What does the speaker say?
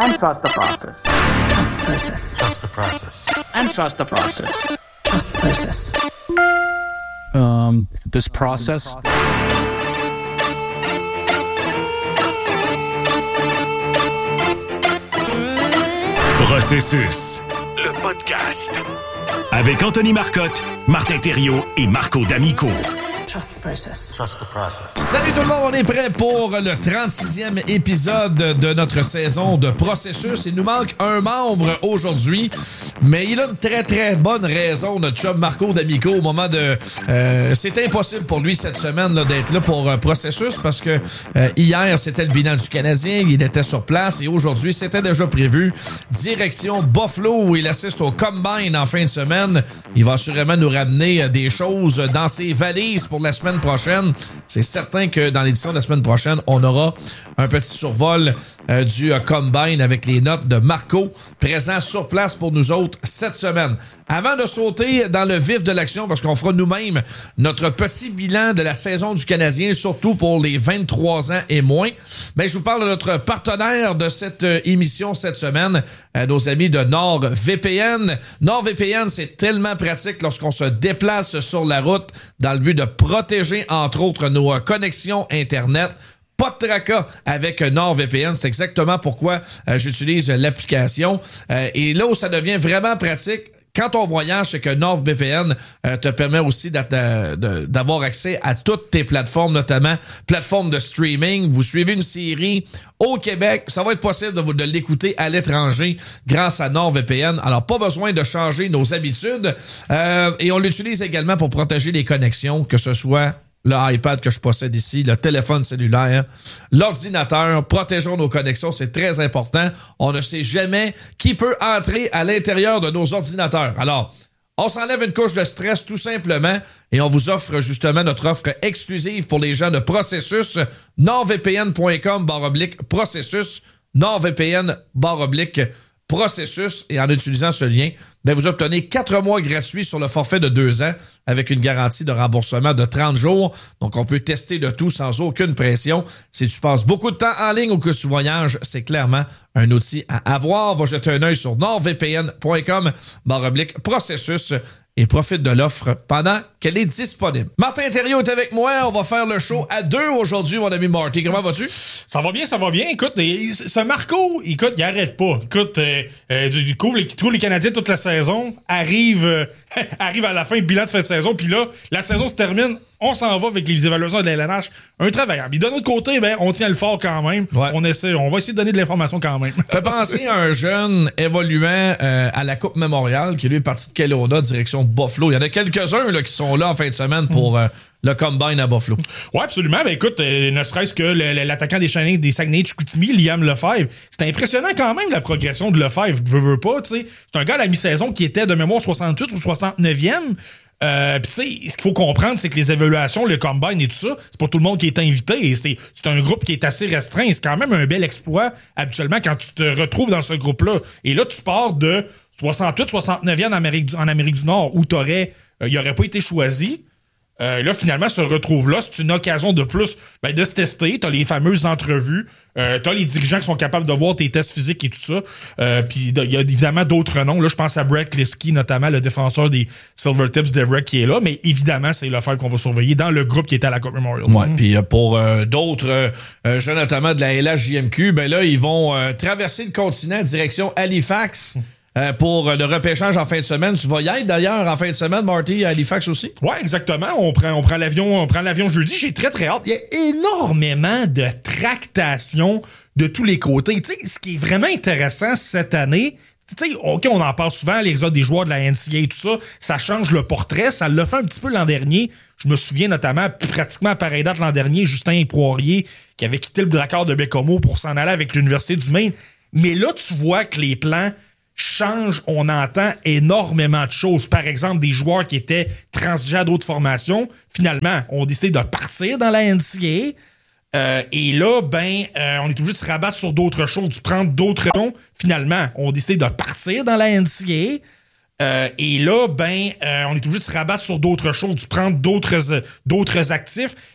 And trust the process. Trust the process. And trust the process. Trust the process. This process. Processus, le podcast. Avec Anthony Marcotte, Martin Thériault et Marco D'Amico. Trust the process. Trust the process. Salut tout le monde, on est prêt pour le 36e épisode de notre saison de Processus. Il nous manque un membre aujourd'hui, mais il a une très très bonne raison, notre chum Marco D'Amico, au moment de... c'est impossible pour lui cette semaine là, d'être là pour Processus parce que hier, c'était le bilan du Canadien, il était sur place et aujourd'hui, c'était déjà prévu. Direction Buffalo où il assiste au Combine en fin de semaine. Il va assurément nous ramener des choses dans ses valises pour la semaine prochaine. C'est certain que dans l'édition de la semaine prochaine, on aura un petit survol du Combine avec les notes de Marco présent sur place pour nous autres cette semaine. Avant de sauter dans le vif de l'action, parce qu'on fera nous-mêmes notre petit bilan de la saison du Canadien, surtout pour les 23 ans et moins, ben, je vous parle de notre partenaire de cette émission cette semaine, nos amis de NordVPN. NordVPN, c'est tellement pratique lorsqu'on se déplace sur la route dans le but de protéger, entre autres, nos connexions Internet. Pas de tracas avec NordVPN. C'est exactement pourquoi j'utilise l'application. Et là où ça devient vraiment pratique, quand on voyage, c'est que NordVPN te permet aussi d'avoir accès à toutes tes plateformes, notamment plateformes de streaming. Vous suivez une série au Québec, ça va être possible de l'écouter à l'étranger grâce à NordVPN. Alors, pas besoin de changer nos habitudes. Et on l'utilise également pour protéger les connexions, que ce soit le iPad que je possède ici, le téléphone cellulaire, l'ordinateur. Protégeons nos connexions, c'est très important. On ne sait jamais qui peut entrer à l'intérieur de nos ordinateurs. Alors, on s'enlève une couche de stress tout simplement et on vous offre justement notre offre exclusive pour les gens de Processus, nordvpn.com/processus, nordvpn/processus, et en utilisant ce lien, ben vous obtenez 4 mois gratuits sur le forfait de 2 ans avec une garantie de remboursement de 30 jours. Donc, on peut tester le tout sans aucune pression. Si tu passes beaucoup de temps en ligne ou que tu voyages, c'est clairement un outil à avoir. Va jeter un œil sur nordvpn.com/processus et profite de l'offre pendant qu'elle est disponible. Martin Thériault est avec moi. On va faire le show à 2 aujourd'hui, mon ami Marty. Comment vas-tu? Ça va bien, ça va bien. Écoute, ce Marco, écoute, il arrête pas. Écoute, du coup, les Canadiens toute la saison arrivent à la fin, bilan de fin de saison, puis là, la saison se termine, on s'en va avec les évaluations de la LNH. Un travaillable. Puis de notre côté, ben, on tient le fort quand même. Ouais. On va essayer de donner de l'information quand même. Fait penser à un jeune évoluant à la Coupe Mémorial qui lui est parti de Kelowna, direction Buffalo. Il y en a quelques-uns là, qui sont là en fin de semaine pour le Combine à Buffalo. Oui, absolument. Ben écoute, ne serait-ce que l'attaquant des Saguenay-Chicoutimi, Liam Lefebvre, c'est impressionnant quand même la progression de Lefebvre. Veux pas, tu sais. C'est un gars à la mi-saison qui était de mémoire 68 ou 69e. Pis ce qu'il faut comprendre, c'est que les évaluations, le Combine et tout ça, c'est pas tout le monde qui est invité. Et c'est un groupe qui est assez restreint. C'est quand même un bel exploit, habituellement, quand tu te retrouves dans ce groupe-là. Et là, tu pars de 68, 69e en Amérique du Nord, où il aurait pas été choisi. Là, finalement, se retrouve là. C'est une occasion de plus de se tester. T'as les fameuses entrevues. T'as les dirigeants qui sont capables de voir tes tests physiques et tout ça. Puis il y a évidemment d'autres noms. Là, je pense à Brett Liskey, notamment le défenseur des Silvertips d'Everett qui est là. Mais évidemment, c'est Lefebvre qu'on va surveiller dans le groupe qui était à la Coupe Memorial. Ouais, puis pour d'autres jeunes, notamment de la LHJMQ, ben là, ils vont traverser le continent direction Halifax. Pour le repêchage en fin de semaine. Tu vas y être d'ailleurs en fin de semaine, Marty, à Halifax aussi? Ouais, exactement. On prend l'avion jeudi. J'ai très, très hâte. Il y a énormément de tractations de tous les côtés. Tu sais, ce qui est vraiment intéressant cette année, tu sais, OK, on en parle souvent, l'exode des joueurs de la NCAA et tout ça, ça change le portrait. Ça l'a fait un petit peu l'an dernier. Je me souviens notamment, pratiquement à pareille date l'an dernier, Justin Poirier, qui avait quitté le Drakkar de Bécomo pour s'en aller avec l'Université du Maine. Mais là, tu vois que les plans change, on entend énormément de choses. Par exemple, des joueurs qui étaient transigés à d'autres formations, finalement, ont décidé de partir dans la NCAA. Et là, on est obligé de se rabattre sur d'autres choses, de prendre d'autres noms. Finalement, on a décidé de partir dans la NCAA. Et là, on est obligé de se rabattre sur d'autres choses, de prendre d'autres actifs.